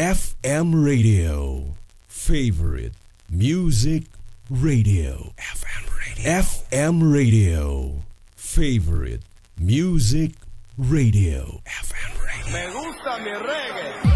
FM radio. Favorite music radio. FM radio. FM radio. Favorite music radio. FM radio. Me gusta mi reggae.